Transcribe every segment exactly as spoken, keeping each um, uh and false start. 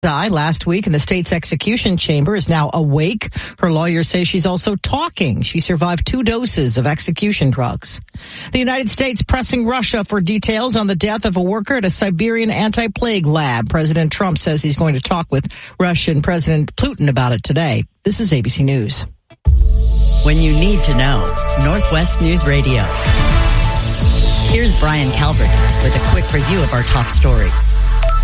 died last week in the state's execution chamber is now awake. Her lawyers say she's also talking. She survived two doses of execution drugs. The United States pressing Russia for details on the death of a worker at a Siberian anti-plague lab. President Trump says he's going to talk with Russian President Putin about it today. This is A B C News. When you need to know, Northwest News Radio. Here's Brian Calvert with a quick review of our top stories.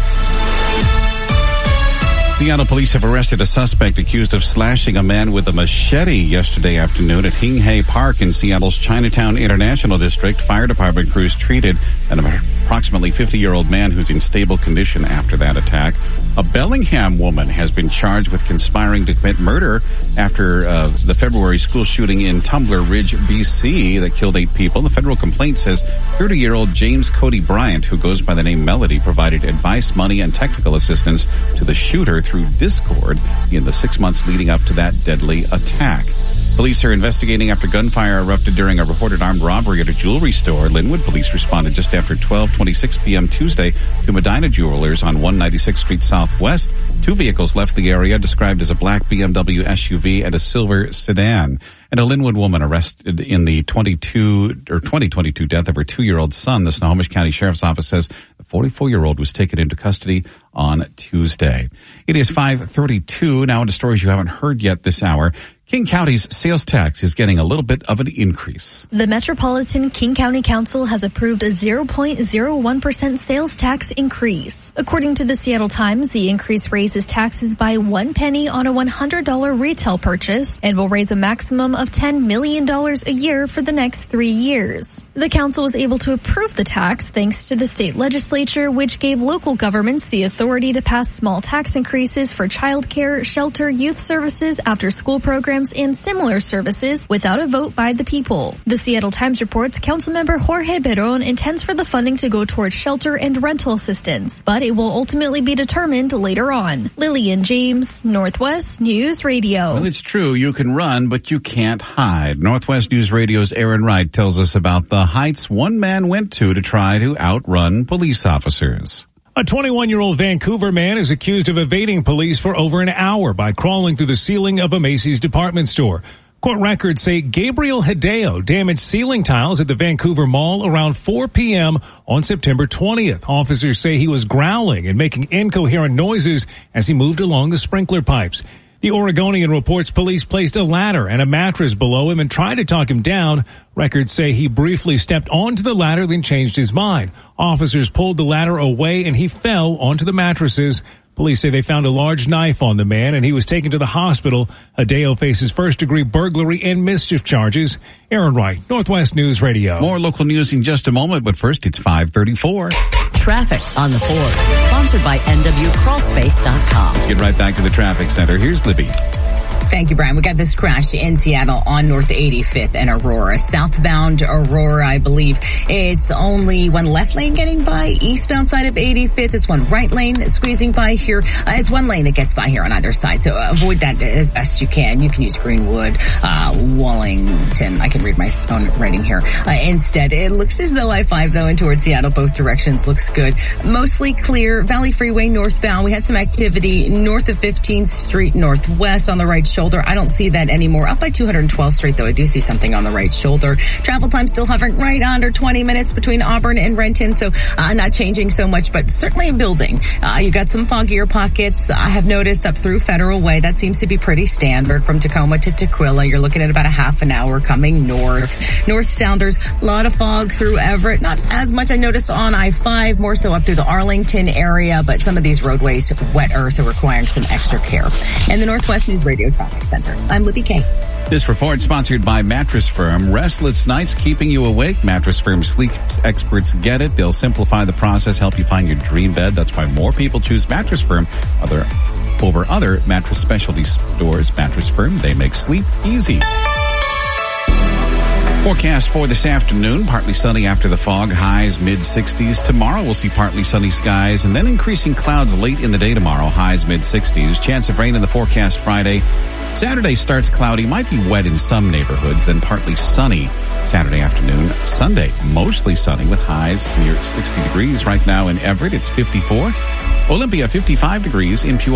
Seattle police have arrested a suspect accused of slashing a man with a machete yesterday afternoon at Hing Hay Park in Seattle's Chinatown International District. Fire department crews treated an approximately fifty-year-old man who's in stable condition after that attack. A Bellingham woman has been charged with conspiring to commit murder after uh, the February school shooting in Tumbler Ridge, B C that killed eight people. The federal complaint says thirty-year-old James Cody Bryant, who goes by the name Melody, provided advice, money, and technical assistance to the shooter through Discord in the six months leading up to that deadly attack. Police are investigating after gunfire erupted during a reported armed robbery at a jewelry store. Linwood police responded just after twelve twenty-six p.m. Tuesday to Medina Jewelers on one ninety-sixth Street Southwest. Two vehicles left the area, described as a black B M W S U V and a silver sedan. And a Linwood woman arrested in the twenty-two or twenty twenty-two death of her two-year-old son. The Snohomish County Sheriff's Office says the forty-four-year-old was taken into custody on Tuesday. It is five thirty-two. Now into stories you haven't heard yet this hour. King County's sales tax is getting a little bit of an increase. The Metropolitan King County Council has approved a zero point zero one percent sales tax increase. According to the Seattle Times, the increase raises taxes by one penny on a one hundred dollars retail purchase and will raise a maximum of ten million dollars a year for the next three years. The council was able to approve the tax thanks to the state legislature, which gave local governments the authority to pass small tax increases for childcare, shelter, youth services, after-school programs, and similar services without a vote by the people. The Seattle Times reports Councilmember Jorge Beron intends for the funding to go towards shelter and rental assistance, but it will ultimately be determined later on. Lillian James, Northwest News Radio. Well, it's true. You can run, but you can't hide. Northwest News Radio's Aaron Wright tells us about the heights one man went to to try to outrun police officers. A twenty-one-year-old Vancouver man is accused of evading police for over an hour by crawling through the ceiling of a Macy's department store. Court records say Gabriel Hideo damaged ceiling tiles at the Vancouver Mall around four p.m. on September twentieth. Officers say he was growling and making incoherent noises as he moved along the sprinkler pipes. The Oregonian reports police placed a ladder and a mattress below him and tried to talk him down. Records say he briefly stepped onto the ladder, then changed his mind. Officers pulled the ladder away and he fell onto the mattresses. Police say they found a large knife on the man and he was taken to the hospital. Hideo faces first-degree burglary and mischief charges. Aaron Wright, Northwest News Radio. More local news in just a moment, but first it's five thirty-four. Traffic on the fours, sponsored by N W Crawl Space dot com. Let's get right back to the traffic center. Here's Libby. Thank you, Brian. We got this crash in Seattle on North eighty-fifth and Aurora. Southbound Aurora, I believe it's only one left lane getting by. Eastbound side of eighty-fifth, it's one right lane squeezing by here. Uh, it's one lane that gets by here on either side, so avoid that as best you can. You can use Greenwood, uh, Wallington. I can read my own writing here. Uh, instead, it looks as though I five, though, and towards Seattle, both directions looks good. Mostly clear. Valley Freeway northbound. We had some activity north of fifteenth Street Northwest on the right shoulder. I don't see that anymore. Up by two hundred twelfth Street, though, I do see something on the right shoulder. Travel time still hovering right under twenty minutes between Auburn and Renton, so uh, not changing so much, but certainly building. Uh, you got some foggier pockets. I have noticed up through Federal Way. That seems to be pretty standard. From Tacoma to Tequila, you're looking at about a half an hour coming north. North Sounders, a lot of fog through Everett. Not as much I noticed on I five, more so up through the Arlington area, but some of these roadways wetter, so requiring some extra care. And the Northwest News Radio Traffic Center. I'm Libby Kay. This report sponsored by Mattress Firm. Restless nights keeping you awake. Mattress Firm sleep experts get it. They'll simplify the process, help you find your dream bed. That's why more people choose Mattress Firm other, over other mattress specialty stores. Mattress Firm, they make sleep easy. Forecast for this afternoon, partly sunny after the fog, highs mid sixties. Tomorrow we'll see partly sunny skies and then increasing clouds late in the day tomorrow, highs mid sixties. Chance of rain in the forecast Friday. Saturday starts cloudy, might be wet in some neighborhoods, then partly sunny Saturday afternoon. Sunday, mostly sunny with highs near sixty degrees. Right now in Everett, it's fifty-four. Olympia, fifty-five degrees. In Pewaukee,